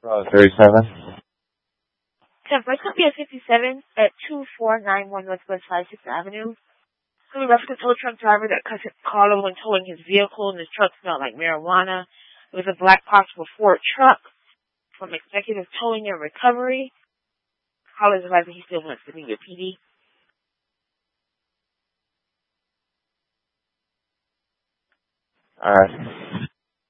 37. 10, First Company at 57 at 2491 Northwest 56th Avenue. So we arrested a tow truck driver that caught him when towing his vehicle, and his truck smelled like marijuana. It was a black possible Ford truck from Executive Towing and Recovery. Caller is advising he still wants to be with PD. All right.